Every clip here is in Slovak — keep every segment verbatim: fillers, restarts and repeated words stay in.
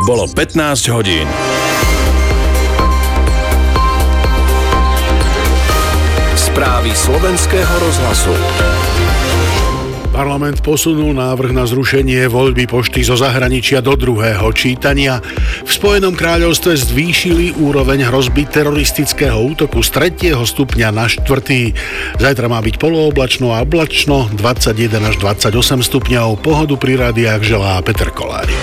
Bolo pätnásť hodín. Správy slovenského rozhlasu. Parlament posunul návrh na zrušenie voľby pošty zo zahraničia do druhého čítania. V Spojenom kráľovstve zvýšili úroveň hrozby teroristického útoku z tretieho stupňa na štvrtý. Zajtra má byť polooblačno a oblačno, dvadsaťjeden až dvadsaťosem stupňov. Pohodu pri rádiách želá Peter Kolárik.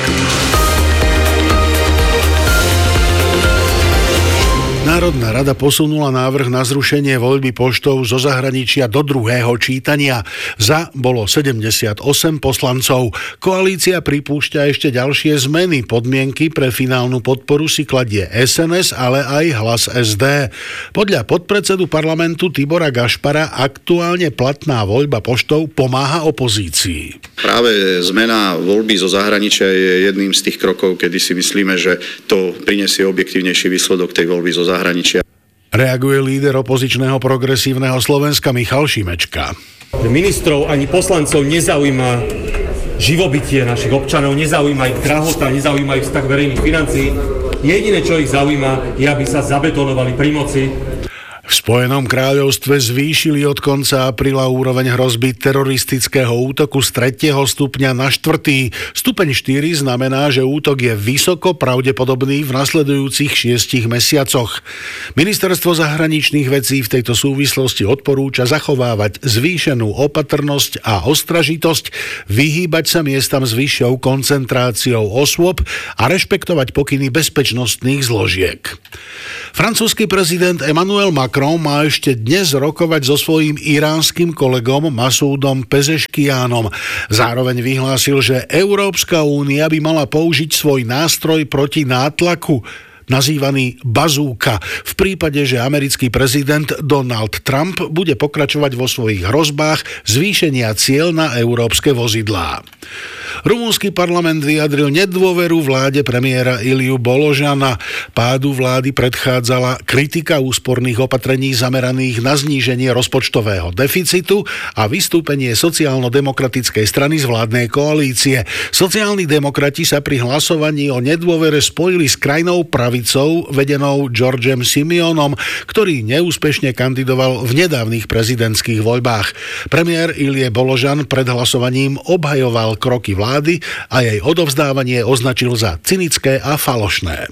Národná rada posunula návrh na zrušenie voľby poštou zo zahraničia do druhého čítania. Za bolo sedemdesiatosem poslancov. Koalícia pripúšťa ešte ďalšie zmeny. Podmienky pre finálnu podporu si kladie es en es, ale aj Hlas es dé. Podľa podpredsedu parlamentu Tibora Gašpara aktuálne platná voľba poštou pomáha opozícii. Práve zmena voľby zo zahraničia je jedným z tých krokov, kedy si myslíme, že to prinesie objektívnejší výsledok tej voľby zo zahraničia. zahraničia. Reaguje líder opozičného progresívneho Slovenska Michal Šimečka. Ministrov ani poslancov nezaujíma živobytie našich občanov, nezaujíma ich drahota, nezaujíma ich vztah verejných financií. Jediné, čo ich zaujíma, je, aby sa zabetonovali pri moci. V Spojenom kráľovstve zvýšili od konca apríla úroveň hrozby teroristického útoku z tretieho stupňa na štvrtý. Stupeň štyri znamená, že útok je vysoko pravdepodobný v nasledujúcich šiestich mesiacoch. Ministerstvo zahraničných vecí v tejto súvislosti odporúča zachovávať zvýšenú opatrnosť a ostražitosť, vyhýbať sa miestam s vyššou koncentráciou osôb a rešpektovať pokyny bezpečnostných zložiek. Francúzsky prezident Emmanuel Macron má ešte dnes rokovať so svojím iránskym kolegom Masúdom Pezeškiánom. Zároveň vyhlásil, že Európska únia by mala použiť svoj nástroj proti nátlaku, nazývaný bazúka, v prípade, že americký prezident Donald Trump bude pokračovať vo svojich hrozbách zvýšenia ciel na európske vozidlá. Rumunský parlament vyjadril nedôveru vláde premiéra Iliu Boložana. Pádu vlády predchádzala kritika úsporných opatrení zameraných na zníženie rozpočtového deficitu a vystúpenie sociálno-demokratickej strany z vládnej koalície. Sociálni demokrati sa pri hlasovaní o nedôvere spojili s krajnou pravicou vedenou Georgem Simeonom, ktorý neúspešne kandidoval v nedávnych prezidentských voľbách. Premiér Ilie Boložan pred hlasovaním obhajoval kroky vlády vlády a jej odovzdávanie označil za cynické a falošné.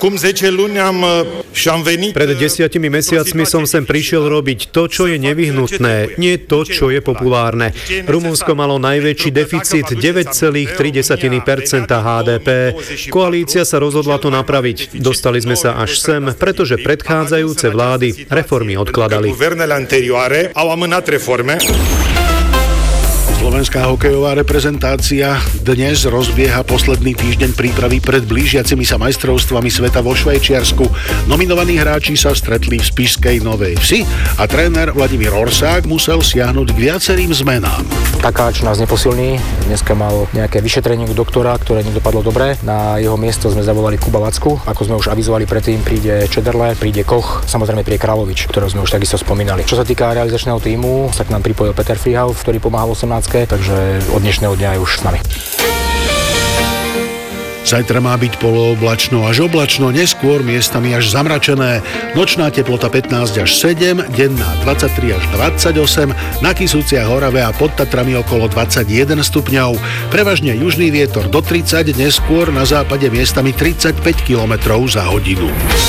Pred desiatimi mesiacmi som sem prišiel robiť to, čo je nevyhnutné, nie to, čo je populárne. Rumunsko malo najväčší deficit deväť celá tri percenta há dé pé. Koalícia sa rozhodla to napraviť. Dostali sme sa až sem, pretože predchádzajúce vlády reformy odkladali. Slovenská hokejová reprezentácia dnes rozbieha posledný týždeň prípravy pred blížiacimi sa majstrovstvami sveta vo Švajčiarsku. Nominovaní hráči sa stretli v spišskej Novej Vsi a tréner Vladimír Orsák musel siahnuť k viacerým zmenám. Takáč nás neposilní. Dneska mal nejaké vyšetrenie u doktora, ktoré nedopadlo dobre. Na jeho miesto sme zavolali Kuba Vacku. Ako sme už avizovali predtým, príde Čederle, príde Koch, samozrejme príde Královič, ktorého sme už takisto spomínali. Čo sa týka realizačného tímu, sa k nám pripojil Peter Frihauf, ktorý pomáhal osemnáctke, takže od dnešného dňa je už s nami. Zajtra má byť polooblačno až oblačno, neskôr miestami až zamračené. Nočná teplota pätnásť až sedem, denná dvadsaťtri až dvadsaťosem, na Kysuciach, Horave a pod Tatrami okolo dvadsaťjeden stupňov. Prevažne južný vietor do tridsať, neskôr na západe miestami tridsaťpäť kilometrov za hodinu.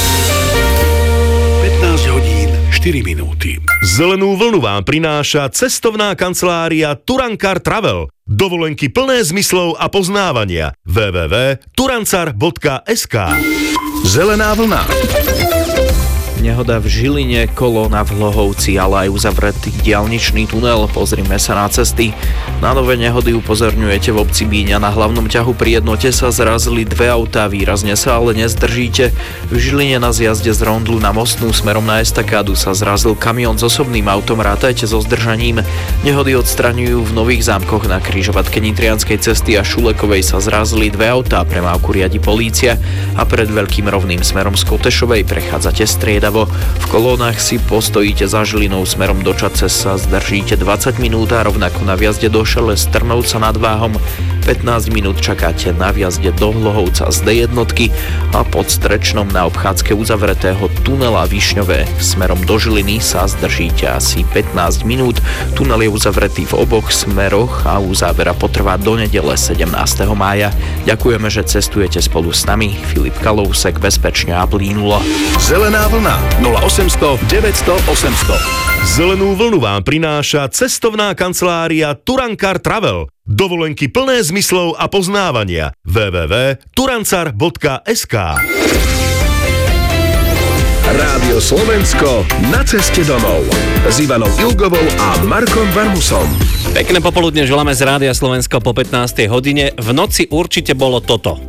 pätnásť hodín, štyri minúty. Zelenú vlnu vám prináša cestovná kancelária Turankar Travel. Dovolenky plné zmyslov a poznávania. w w w bodka turancar bodka es ká. Zelená vlna. Nehoda v Žiline, kolóna v Hlohovci, ale aj uzavretý diaľničný tunel. Pozrime sa na cesty. Na nové nehody upozorňujete v obci Bíňa. Na hlavnom ťahu pri jednote sa zrazili dve autá, výrazne sa ale nezdržíte. V Žiline na zjazde z Rondlu na Mostnú smerom na estakádu sa zrazil kamión s osobným autom, rátajte so zdržaním. Nehody odstraňujú v Nových Zámkoch. Na križovatke Nitrianskej cesty a Šulekovej sa zrazili dve autá, premávku riadi polícia a pred Veľkým Rovným smerom z Kotešovej prechádzate striedavo. V kolónach si postojíte za Žilinou smerom do Čadce sa zdržíte dvadsať minút a rovnako na viazde do Šele z Trnovca nad Váhom pätnásť minút čakáte na vjazde do Hlohovca z dé jednotky a pod Strečnom na obchádzke uzavretého tunela Višňové smerom do Žiliny sa zdržíte asi pätnásť minút. Tunel je uzavretý v oboch smeroch a uzávera potrvá do nedele sedemnásteho mája. Ďakujeme, že cestujete spolu s nami. Filip Kalousek, bezpečne a plynulo. Zelená vlna nula osemsto deväťsto osemsto. Zelenú vlnu vám prináša cestovná kancelária Turankar Travel. Dovolenky plné zmyslov a poznávania. w w w bodka turancar bodka es ká. Rádio Slovensko na ceste domov. S Ivanou Ilgovou a Markom Varmusom. Pekné popoludne želáme z Rádia Slovensko po pätnástej hodine. V noci určite bolo toto.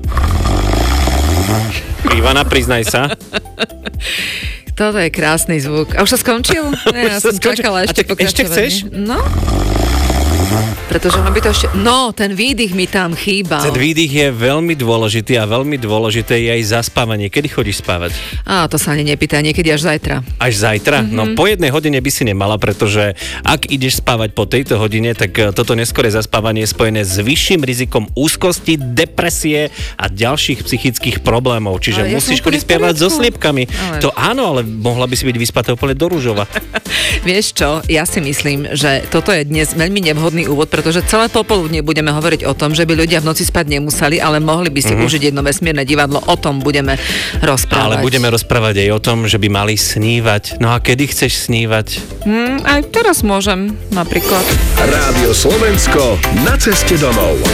Ivana, priznaj sa. Toto je krásny zvuk. A už sa skončil? Ja som čakala ešte pokračovanie. Ešte chceš? No. Pretože on by to ešte... No, ten výdych mi tam chýbal. Ten výdych je veľmi dôležitý a veľmi dôležité je aj zaspávanie. Kedy chodíš spávať? Á, to sa ani nepýta, niekedy až zajtra. Až zajtra? Mm-hmm. No po jednej hodine by si nemala, pretože ak ideš spávať po tejto hodine, tak toto neskoré zaspávanie je spojené s vyšším rizikom úzkosti, depresie a ďalších psychických problémov. Čiže ja musíš chodiť spievať so sliepkami. Ale... To áno, ale mohla by si byť vyspatá úplne do rúžova. Vieš čo, ja si myslím, že toto je dnes veľmi nevhodný úvod, pretože celé popoludne budeme hovoriť o tom, že by ľudia v noci spať nemuseli, ale mohli by si mm-hmm. užiť jedno vesmírne divadlo. O tom budeme rozprávať. Ale budeme rozprávať aj o tom, že by mali snívať. No a kedy chceš snívať? Hmm, aj teraz môžem, napríklad. Rádio Slovensko na ceste domov.